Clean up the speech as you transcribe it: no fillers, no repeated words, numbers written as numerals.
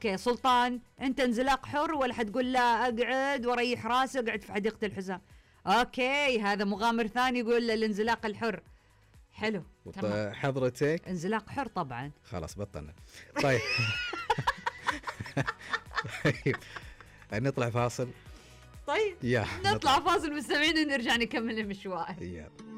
اوكي سلطان، انت انزلاق حر ولا حتقول لا اقعد وريح راسي اقعد في حديقة الحزام؟ اوكي هذا مغامر ثاني يقول الانزلاق الحر. حلو تمام. حضرتك انزلاق حر طبعا. خلاص بطلنا. طيب طيب نطلع فاصل. طيب يا نطلع فاصل مستمعين ونرجع نكمل المشوار. يا